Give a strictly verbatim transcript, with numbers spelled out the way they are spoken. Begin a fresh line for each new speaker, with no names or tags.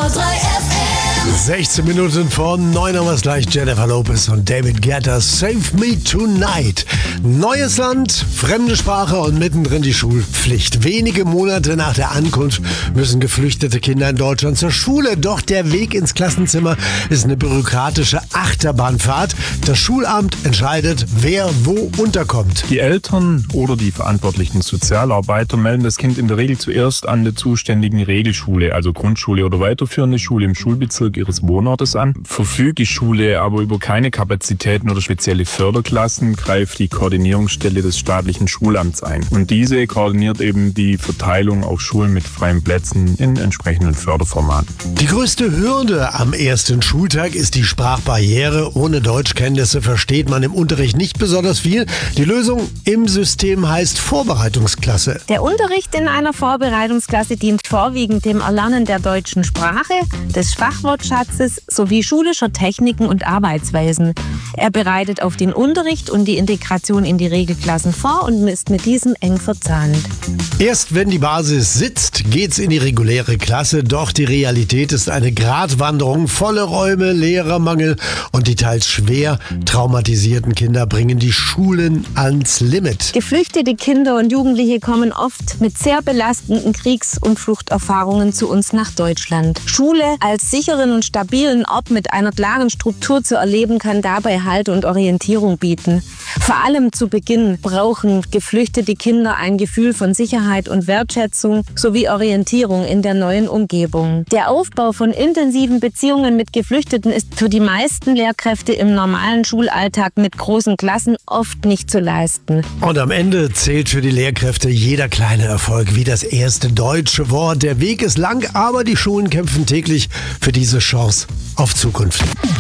drei F M.
sechzehn Minuten vor neun haben wir es gleich. Jennifer Lopez und David Guetta, Save Me Tonight. Neues Land, fremde Sprache und mittendrin die Schulpflicht. Wenige Monate nach der Ankunft müssen geflüchtete Kinder in Deutschland zur Schule. Doch der Weg ins Klassenzimmer ist eine bürokratische Achterbahnfahrt. Das Schulamt entscheidet, wer wo unterkommt.
Die Eltern oder die verantwortlichen Sozialarbeiter melden das Kind in der Regel zuerst an der zuständigen Regelschule, also Grundschule oder weiterführende Schule im Schulbezirk ihres Wohnortes an. Verfügt die Schule aber über keine Kapazitäten oder spezielle Förderklassen, greift die Koordinierungsstelle des staatlichen Schulamts ein. Und diese koordiniert eben die Verteilung auf Schulen mit freien Plätzen in entsprechenden Förderformaten.
Die größte Hürde am ersten Schultag ist die Sprachbarriere. Ohne Deutschkenntnisse versteht man im Unterricht nicht besonders viel. Die Lösung im System heißt Vorbereitungsklasse.
Der Unterricht in einer Vorbereitungsklasse dient vorwiegend dem Erlernen der deutschen Sprache, des Fachwortschatzes sowie schulischer Techniken und Arbeitsweisen. Er bereitet auf den Unterricht und die Integration in die Regelklassen vor und ist mit diesem eng verzahnt.
Erst wenn die Basis sitzt, geht's in die reguläre Klasse. Doch die Realität ist eine Gratwanderung. Volle Räume, Lehrermangel und die teils schwer traumatisierten Kinder bringen die Schulen ans Limit.
Geflüchtete Kinder und Jugendliche kommen oft mit sehr belastenden Kriegs- und Fluchterfahrungen zu uns nach Deutschland. Schule als sicheren und stabilen Ort mit einer klaren Struktur zu erleben, kann dabei Halt und Orientierung bieten. Vor allem zu Beginn brauchen geflüchtete Kinder ein Gefühl von Sicherheit und Wertschätzung sowie Orientierung in der neuen Umgebung. Der Aufbau von intensiven Beziehungen mit Geflüchteten ist für die meisten Lehrkräfte im normalen Schulalltag mit großen Klassen oft nicht zu leisten.
Und am Ende zählt für die Lehrkräfte jeder kleine Erfolg, wie das erste deutsche Wort. Der Weg ist lang, aber die Schulen kämpfen täglich für diese Chance auf Zukunft.